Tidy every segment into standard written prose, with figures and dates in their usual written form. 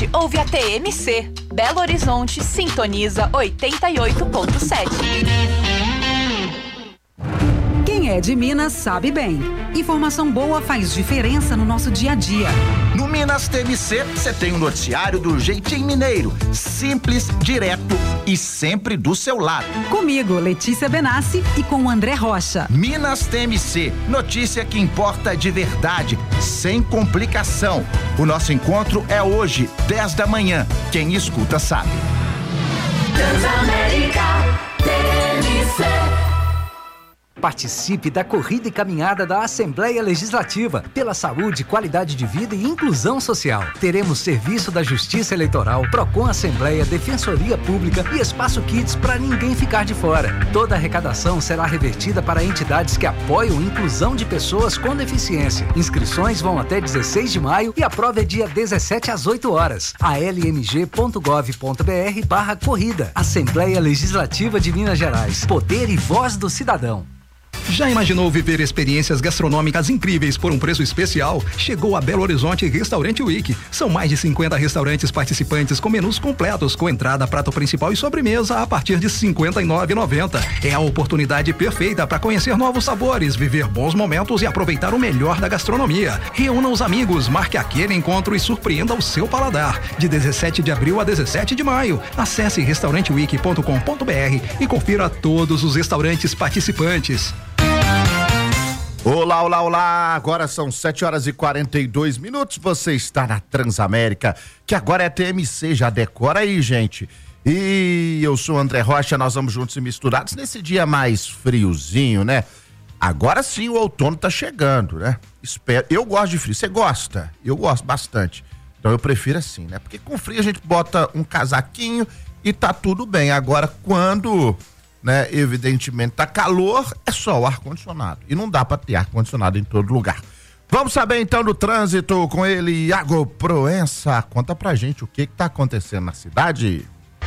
cidade, ouve a TMC. Belo Horizonte sintoniza 88.7. Quem é de Minas sabe bem. Informação boa faz diferença no nosso dia a dia. No Minas TMC, você tem um noticiário do jeitinho mineiro. Simples, direto e sempre do seu lado. Comigo, Letícia Benassi, e com o André Rocha. Minas TMC, notícia que importa de verdade, sem complicação. O nosso encontro é hoje, 10 da manhã. Quem escuta sabe. Transamérica TMC. Participe da corrida e caminhada da Assembleia Legislativa pela saúde, qualidade de vida e inclusão social. Teremos serviço da Justiça Eleitoral, Procon Assembleia, Defensoria Pública e Espaço Kids para ninguém ficar de fora. Toda a arrecadação será revertida para entidades que apoiam a inclusão de pessoas com deficiência. Inscrições vão até 16 de maio e a prova é dia 17 às 8 horas. almg.gov.br/corrida. Assembleia Legislativa de Minas Gerais. Poder e voz do cidadão. Já imaginou viver experiências gastronômicas incríveis por um preço especial? Chegou a Belo Horizonte Restaurante Week. São mais de 50 restaurantes participantes com menus completos, com entrada, prato principal e sobremesa a partir de R$ 59,90. É a oportunidade perfeita para conhecer novos sabores, viver bons momentos e aproveitar o melhor da gastronomia. Reúna os amigos, marque aquele encontro e surpreenda o seu paladar. De 17 de abril a 17 de maio. Acesse restauranteweek.com.br e confira todos os restaurantes participantes. Olá, olá, olá, agora são 7h42, você está na Transamérica, que agora é TMC, já decora aí, gente. E eu sou o André Rocha, nós vamos juntos e misturados nesse dia mais friozinho, né? Agora sim o outono tá chegando, né? Eu gosto de frio, você gosta? Eu gosto bastante, então eu prefiro assim, né? Porque com frio a gente bota um casaquinho e tá tudo bem, agora quando... né? Evidentemente tá calor, é só o ar-condicionado e não dá para ter ar-condicionado em todo lugar. Vamos saber então do trânsito com ele, Iago Proença. Conta pra gente o que tá acontecendo na cidade.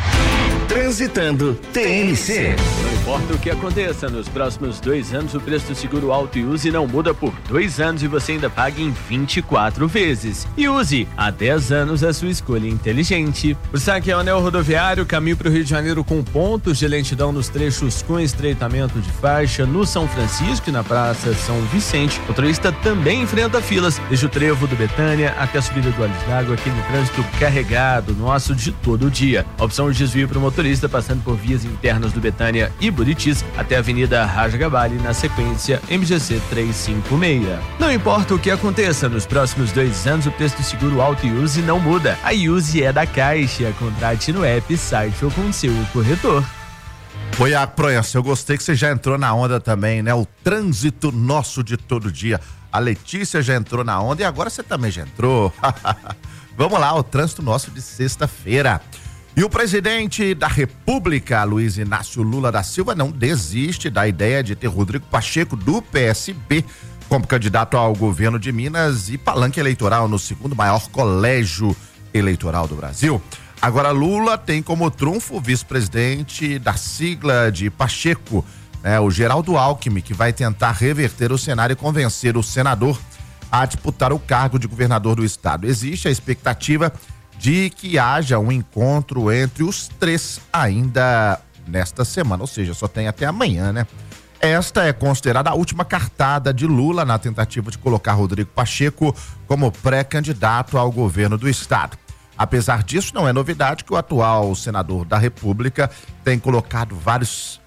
Transitando TMC. Não importa o que aconteça, nos próximos 2 anos o preço do seguro auto e use não muda por 2 anos e você ainda paga em 24 vezes. E use há 10 anos a sua escolha inteligente. O saque é o anel rodoviário, caminho para o Rio de Janeiro com pontos de lentidão nos trechos com estreitamento de faixa no São Francisco e na Praça São Vicente. O motorista também enfrenta filas, desde o trevo do Betânia até a subida do Olhos d'Água, aquele trânsito carregado nosso de todo dia. A opção de desvio para o motorista passando por vias internas do Betânia e Buritis até a Avenida Raja Gabali, na sequência MGC 356. Não importa o que aconteça, nos próximos 2 anos o preço do seguro auto e use não muda. A Use é da Caixa, contrate no app, site ou com seu corretor. Oi, Proença, eu gostei que você já entrou na onda também, né? O trânsito nosso de todo dia. A Letícia já entrou na onda e agora você também já entrou. Vamos lá, o trânsito nosso de sexta-feira. E o presidente da República, Luiz Inácio Lula da Silva, não desiste da ideia de ter Rodrigo Pacheco, do PSB, como candidato ao governo de Minas e palanque eleitoral no 2º maior colégio eleitoral do Brasil. Agora Lula tem como trunfo o vice-presidente da sigla de Pacheco, né, o Geraldo Alckmin, que vai tentar reverter o cenário e convencer o senador a disputar o cargo de governador do estado. Existe a expectativa de que haja um encontro entre os três ainda nesta semana, ou seja, só tem até amanhã, né? Esta é considerada a última cartada de Lula na tentativa de colocar Rodrigo Pacheco como pré-candidato ao governo do estado. Apesar disso, não é novidade que o atual senador da República tem colocado vários